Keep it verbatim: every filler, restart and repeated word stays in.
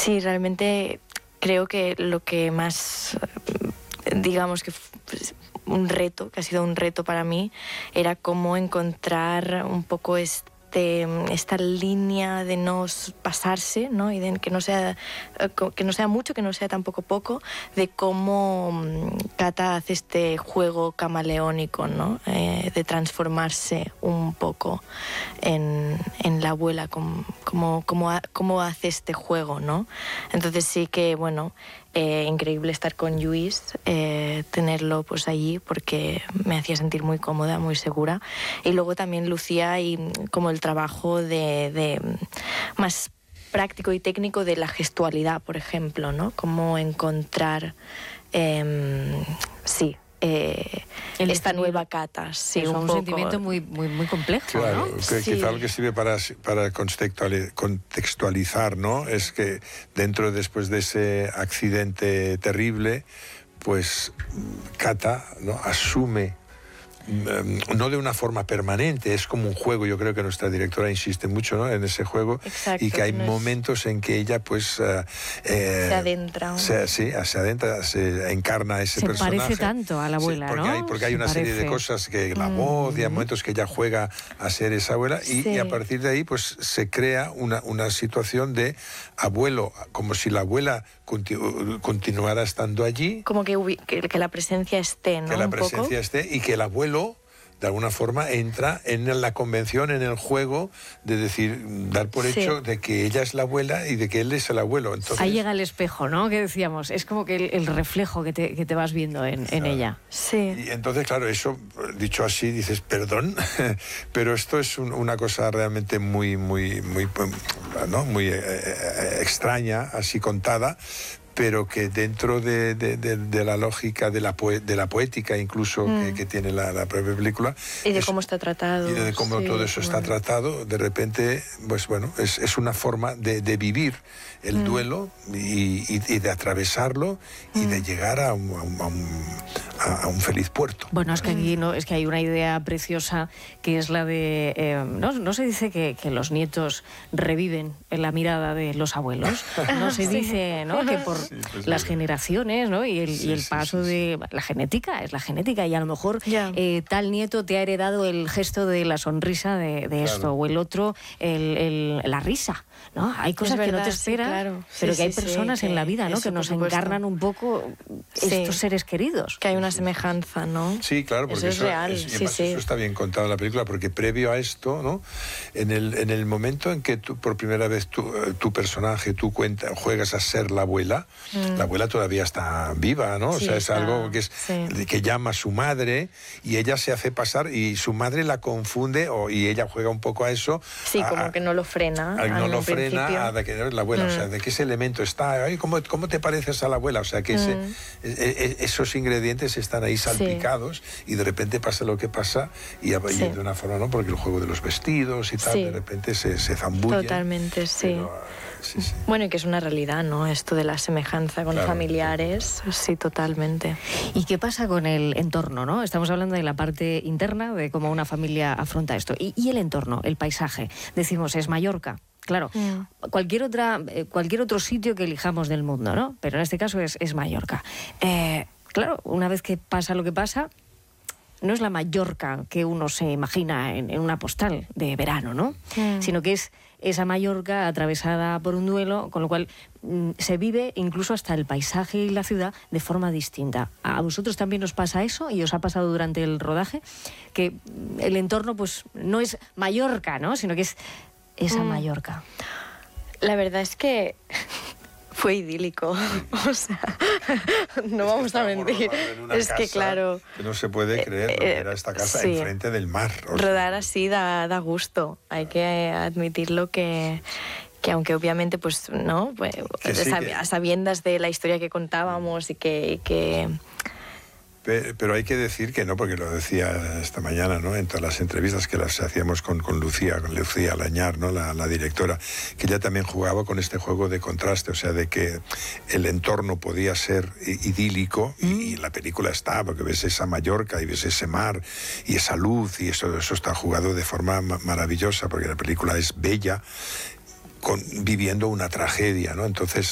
Sí, realmente creo que lo que más, digamos que pues, un reto, que ha sido un reto para mí, era cómo encontrar un poco este esta línea de no pasarse, ¿no? Y de que no sea que no sea mucho, que no sea tampoco poco, de cómo Kata hace este juego camaleónico, ¿no? Eh, de transformarse un poco en, en la abuela, como, como, como, como hace este juego, ¿no? Entonces sí que, bueno, Eh, increíble estar con Lluís, eh, tenerlo pues allí porque me hacía sentir muy cómoda, muy segura. Y luego también Lucía y como el trabajo de, de más práctico y técnico de la gestualidad, por ejemplo, ¿no? Cómo encontrar, eh, sí, eh, esta nueva Kata. Sí, es un, un poco... sentimiento muy, muy, muy complejo, claro, ¿no? que, Sí. quizá lo que sirve para, para contextualizar, ¿no? Es que dentro, después de ese accidente terrible, pues Kata, ¿no? asume, no de una forma permanente, es como un juego. Yo creo que nuestra directora insiste mucho, ¿no? en ese juego. Exacto, y que hay no momentos es... en que ella pues uh, eh, se adentra se, sí, se adentra, se encarna a ese se personaje. Se parece tanto a la abuela, sí, porque ¿no? Hay, porque hay se una parece. serie de cosas, que la mm. voz, y hay momentos que ella juega a ser esa abuela, y, sí. y a partir de ahí pues se crea una, una situación de abuelo, como si la abuela continu continuara estando allí. Como que, que, que la presencia esté, ¿no? Que la un presencia poco. esté, y que el abuelo de alguna forma entra en la convención, en el juego de decir, dar por sí. hecho de que ella es la abuela y de que él es el abuelo. Entonces, ahí llega el espejo, ¿no? Que decíamos, es como que el, el reflejo que te, que te vas viendo en, claro. en ella. Sí. Y entonces, claro, eso, dicho así, dices, perdón, pero esto es un, una cosa realmente muy, muy, muy, ¿no? muy eh, extraña, así contada, pero que dentro de, de, de, de la lógica de la, poe, de la poética incluso mm. que, que tiene la, la propia película. Y de es, cómo está tratado. Y de cómo sí, todo eso bueno. está tratado, de repente, pues bueno, es, es una forma de, de vivir el mm. duelo y, y, y de atravesarlo mm. y de llegar a un, a, un, a, un, a un feliz puerto. Bueno, es que aquí no, es que hay una idea preciosa que es la de... Eh, ¿no, no se dice que, que los nietos reviven en la mirada de los abuelos? No se sí. dice, ¿no?, que por sí, pues las bien. generaciones, ¿no? Y el, sí, y el paso sí, sí, de... La genética, es la genética, y a lo mejor yeah. eh, tal nieto te ha heredado el gesto de la sonrisa de, de claro. esto, o el otro, el, el, la risa, ¿no? Hay cosas verdad, que no te esperas, sí, claro. pero sí, que hay sí, personas sí, en la vida, ¿no?, que nos encarnan un poco sí. estos seres queridos. Que hay una semejanza, ¿no? Sí, claro, porque eso es eso, real. Es, y sí, sí. eso está bien contado en la película, porque previo a esto, ¿no?, en el, en el momento en que tú, por primera vez tu, tu personaje, tú cuenta, juegas a ser la abuela, mm. la abuela todavía está viva, ¿no? Sí, o sea, es está, algo que, es, sí. que llama a su madre, y ella se hace pasar, y su madre la confunde, o, y ella juega un poco a eso. Sí, a, como que no lo frena. A, no lo frena, a de que es la abuela, mm. o sea, de que ese elemento está, ay, ¿cómo, ¿cómo te pareces a la abuela? O sea, que ese, mm. e, e, esos ingredientes están ahí salpicados, sí. y de repente pasa lo que pasa, y, sí. y de una forma, ¿no?, porque el juego de los vestidos y tal, sí. de repente se, se zambulle. Totalmente, sí. Pero, Sí, sí. Bueno, y que es una realidad, ¿no?, esto de la semejanza con claro, familiares, sí. sí, totalmente. ¿Y qué pasa con el entorno, no? Estamos hablando de la parte interna, de cómo una familia afronta esto. Y, y el entorno, el paisaje. Decimos, es Mallorca. Claro, mm. cualquier, otra, cualquier otro sitio que elijamos del mundo, ¿no? Pero en este caso es, es Mallorca. Eh, claro, una vez que pasa lo que pasa, no es la Mallorca que uno se imagina en, en una postal de verano, ¿no? Mm. Sino que es esa Mallorca atravesada por un duelo, con lo cual mm, se vive incluso hasta el paisaje y la ciudad de forma distinta. ¿A vosotros también os pasa eso y os ha pasado durante el rodaje? Que el entorno pues no es Mallorca, ¿no?, sino que es esa mm. Mallorca. La verdad es que fue idílico, o sea, no es vamos a mentir, es que claro... Que no se puede creer, eh, eh, era esta casa sí. enfrente del mar. O sea. Rodar así da, da gusto, hay que admitirlo que... que aunque obviamente pues no, pues, que sí, sab que... a sabiendas de la historia que contábamos y que... Y que Pero hay que decir que no, porque lo decía esta mañana, ¿no?, en todas las entrevistas que las hacíamos con, con Lucía, con Lucía Lañar, ¿no?, la, la directora, que ella también jugaba con este juego de contraste, o sea, de que el entorno podía ser idílico, mm. y, y la película está, porque ves esa Mallorca y ves ese mar y esa luz, y eso, eso está jugado de forma maravillosa, porque la película es bella, con, viviendo una tragedia, ¿no? Entonces